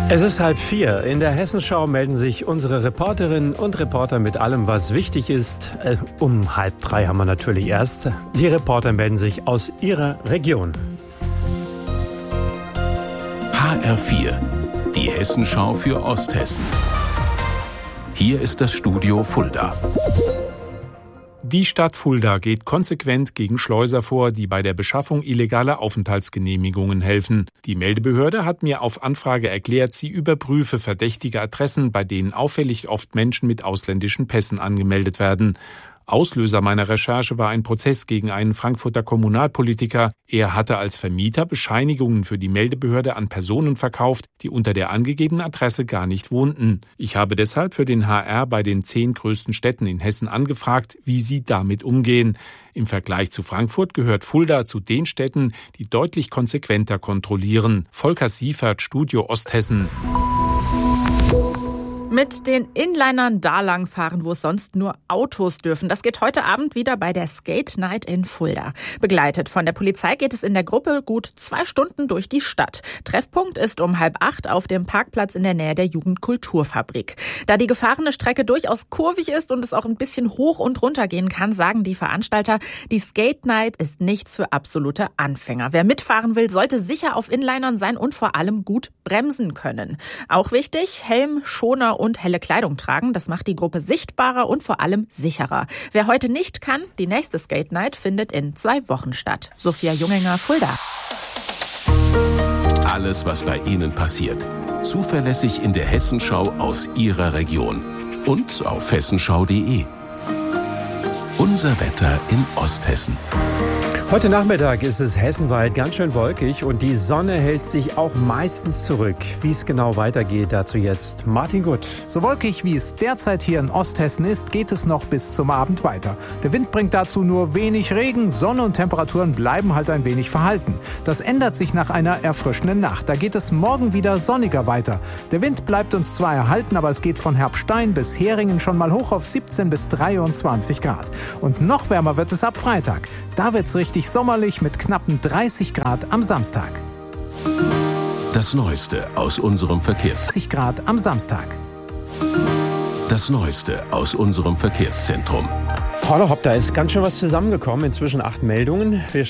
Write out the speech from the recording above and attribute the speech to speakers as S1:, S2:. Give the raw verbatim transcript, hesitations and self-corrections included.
S1: Es ist halb vier. In der Hessenschau melden sich unsere Reporterinnen und Reporter mit allem, was wichtig ist. Äh, um halb drei haben wir natürlich erst. Die Reporter melden sich aus ihrer Region.
S2: H R vier, die Hessenschau für Osthessen. Hier ist das Studio Fulda.
S3: Die Stadt Fulda geht konsequent gegen Schleuser vor, die bei der Beschaffung illegaler Aufenthaltsgenehmigungen helfen. Die Meldebehörde hat mir auf Anfrage erklärt, sie überprüfe verdächtige Adressen, bei denen auffällig oft Menschen mit ausländischen Pässen angemeldet werden. Auslöser meiner Recherche war ein Prozess gegen einen Frankfurter Kommunalpolitiker. Er hatte als Vermieter Bescheinigungen für die Meldebehörde an Personen verkauft, die unter der angegebenen Adresse gar nicht wohnten. Ich habe deshalb für den H R bei den zehn größten Städten in Hessen angefragt, wie sie damit umgehen. Im Vergleich zu Frankfurt gehört Fulda zu den Städten, die deutlich konsequenter kontrollieren. Volker Siefert, Studio Osthessen.
S4: Mit den Inlinern da lang fahren, wo es sonst nur Autos dürfen. Das geht heute Abend wieder bei der Skate Night in Fulda. Begleitet von der Polizei geht es in der Gruppe gut zwei Stunden durch die Stadt. Treffpunkt ist um halb acht auf dem Parkplatz in der Nähe der Jugendkulturfabrik. Da die gefahrene Strecke durchaus kurvig ist und es auch ein bisschen hoch und runter gehen kann, sagen die Veranstalter, die Skate Night ist nichts für absolute Anfänger. Wer mitfahren will, sollte sicher auf Inlinern sein und vor allem gut bremsen können. Auch wichtig, Helm, Schoner und helle Kleidung tragen. Das macht die Gruppe sichtbarer und vor allem sicherer. Wer heute nicht kann, die nächste Skate Night findet in zwei Wochen statt. Sophia Junginger, Fulda.
S2: Alles, was bei Ihnen passiert. Zuverlässig in der Hessenschau aus Ihrer Region. Und auf hessenschau punkt de. Unser Wetter in Osthessen.
S1: Heute Nachmittag ist es hessenweit ganz schön wolkig und die Sonne hält sich auch meistens zurück. Wie es genau weitergeht, dazu jetzt Martin Gutt.
S5: So wolkig wie es derzeit hier in Osthessen ist, geht es noch bis zum Abend weiter. Der Wind bringt dazu nur wenig Regen, Sonne und Temperaturen bleiben halt ein wenig verhalten. Das ändert sich nach einer erfrischenden Nacht. Da geht es morgen wieder sonniger weiter. Der Wind bleibt uns zwar erhalten, aber es geht von Herbstein bis Heringen schon mal hoch auf siebzehn bis dreiundzwanzig Grad. Und noch wärmer wird es ab Freitag. Da wird's richtig sommerlich mit knappen dreißig Grad am Samstag.
S2: Das Neueste aus unserem Verkehrs...
S5: dreißig Grad am Samstag.
S2: Das Neueste aus unserem Verkehrszentrum.
S1: Holla hopp, da ist ganz schön was zusammengekommen. Inzwischen acht Meldungen. Wir